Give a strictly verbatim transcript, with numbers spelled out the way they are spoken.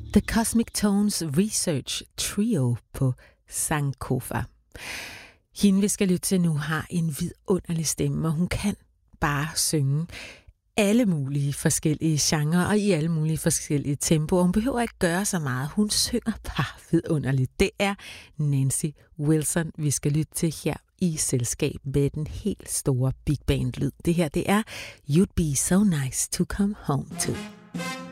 The Cosmic Tones Research Trio på Sankofa. Hende, vi skal lytte til nu, har en vidunderlig stemme, og hun kan bare synge alle mulige forskellige genrer og i alle mulige forskellige tempoer. Hun behøver ikke gøre så meget. Hun synger bare vidunderligt. Det er Nancy Wilson, vi skal lytte til her i selskab med den helt store big band lyd. Det her, det er You'd Be So Nice to Come Home To.